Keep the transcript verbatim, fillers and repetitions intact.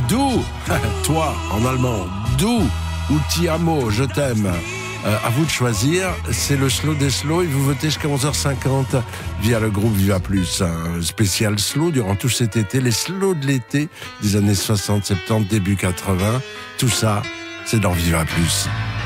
Du, toi, en allemand, du ou ti amo, je t'aime. Euh, à vous de choisir, c'est le slow des slows et vous votez jusqu'à onze heures cinquante via le groupe Viva Plus. Un spécial slow durant tout cet été, les slows de l'été des années soixante, soixante-dix, début quatre-vingts. Tout ça, c'est dans Viva Plus.